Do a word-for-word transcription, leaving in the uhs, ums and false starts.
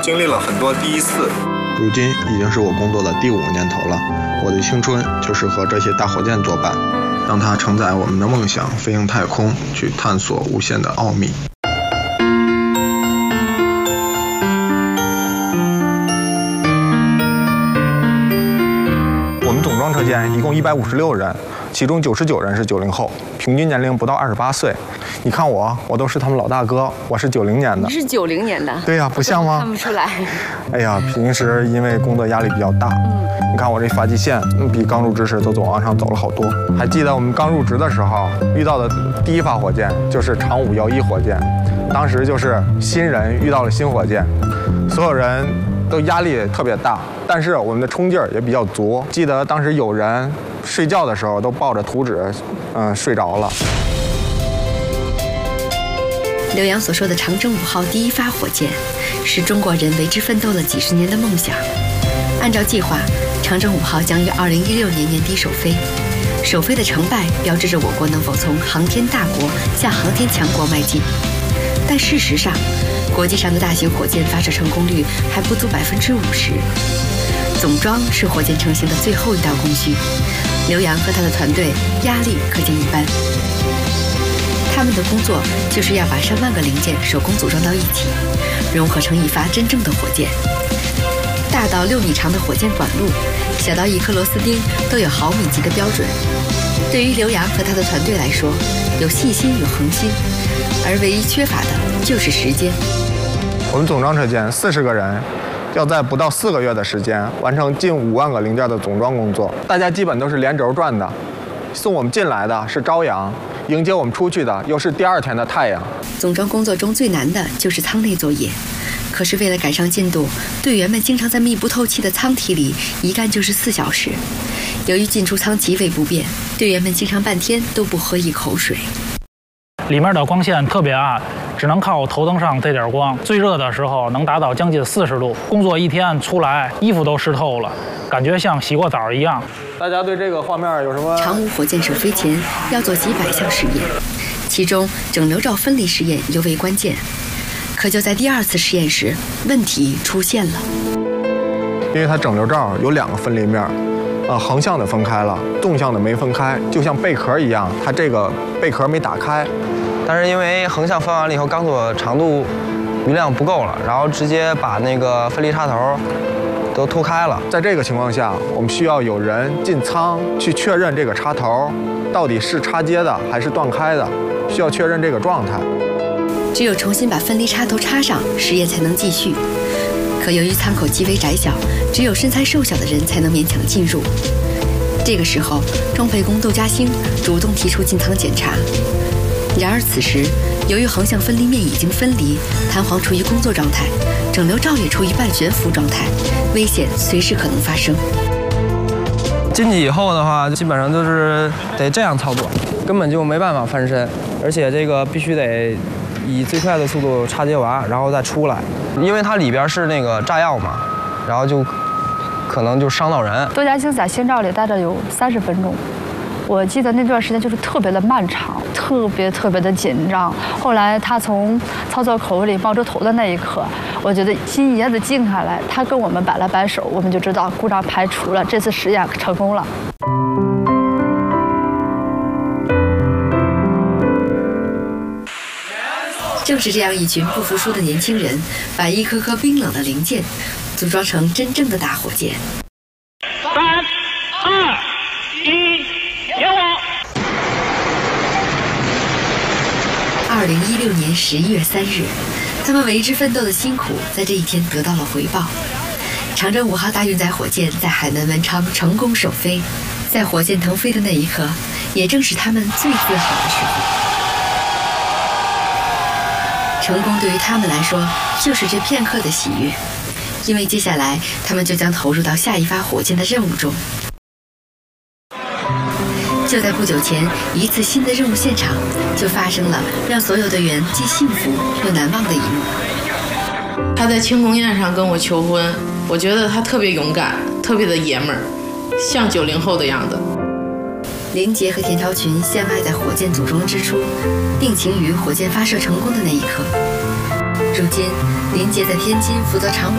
经历了很多第一次。 如今已经是我工作的第五年头了，我的青春就是和这些大火箭作伴，让它承载我们的梦想，飞向太空，去探索无限的奥秘。 我们总装车间一共一百五十六人，其中九十九人是九零后，平均年龄不到二十八岁。你看我，我都是他们老大哥，我是九零年的。 你是九零年的？ 对呀，不像吗？ 看不出来。 哎呀，平时因为工作压力比较大，嗯，你看我这发际线比刚入职时都总往上走了好多。还记得我们刚入职的时候遇到的第一发火箭就是长五幺一火箭，当时就是新人遇到了新火箭，所有人都压力特别大，但是我们的冲劲儿也比较足。记得当时有人睡觉的时候都抱着图纸，嗯，睡着了。 刘洋所说的长征五号第一发火箭，是中国人为之奋斗了几十年的梦想。按照计划，长征五号将于二零一六年年底首飞。首飞的成败，标志着我国能否从航天大国向航天强国迈进。但事实上，国际上的大型火箭发射成功率还不足百分之五十。总装是火箭成型的最后一道工序，刘洋和他的团队压力可见一斑。他们的工作就是要把上万个零件手工组装到一起，融合成一发真正的火箭。大到六米长的火箭管路，小到一颗螺丝钉，都有毫米级的标准。对于刘洋和他的团队来说，有细心有恒心，而唯一缺乏的就是时间。 我们总装车间四十个人，要在不到四个月的时间完成近五万个零件的总装工作。大家基本都是连轴转的，送我们进来的是朝阳，迎接我们出去的又是第二天的太阳。 总装工作中最难的就是舱内作业，可是为了赶上进度，队员们经常在密不透气的舱体里一干就是四小时。由于进出舱极为不便，队员们经常半天都不喝一口水。 里面的光线特别暗，只能靠头灯上这点光。最热的时候能达到将近四十度，工作一天出来衣服都湿透了，感觉像洗过澡一样。 大家对这个画面有什么？ 长五火箭首飞前要做几百项实验，其中整流罩分离实验尤为关键。可就在第二次实验时，问题出现了。 因为它整流罩有两个分离面，呃，横向的分开了，纵向的没分开，就像贝壳一样，它这个贝壳没打开。 但是因为横向分完了以后，钢索长度余量不够了，然后直接把那个分离插头都脱开了。 在这个情况下，我们需要有人进舱去确认这个插头到底是插接的还是断开的，需要确认这个状态。 只有重新把分离插头插上，实验才能继续。可由于舱口极为窄小，只有身材瘦小的人才能勉强进入。这个时候，装配工窦家兴主动提出进舱检查。然而此时，由于横向分离面已经分离，弹簧处于工作状态，整流罩也处于半悬浮状态，危险随时可能发生。 进去以后的话，基本上都是得这样操作，根本就没办法翻身，而且这个必须得以最快的速度插接完，然后再出来，因为它里边是那个炸药嘛，然后就可能就伤到人。 窦家兴在心罩里待着有三十分钟。我记得那段时间就是特别的漫长，特别特别的紧张。后来他从操作口里冒出头的那一刻，我觉得心一下子静下来。他跟我们摆了摆手，我们就知道故障排除了，这次实验成功了。 正是这样一群不服输的年轻人，把一颗颗冰冷的零件组装成真正的大火箭。 三、二、一。 二零一六年十一月三日，他们为之奋斗的辛苦在这一天得到了回报。长征五号大运载火箭在海南文昌成功首飞，在火箭腾飞的那一刻，也正是他们最自豪的时候。成功对于他们来说，就是这片刻的喜悦，因为接下来他们就将投入到下一发火箭的任务中。就在不久前，一次新的任务现场就发生了让所有队员既幸福又难忘的一幕。 他在庆功宴上跟我求婚，我觉得他特别勇敢，特别的爷们儿，像九零后的样子。 林杰和田超群相爱在火箭组装之初，定情于火箭发射成功的那一刻。如今，林杰在天津负责常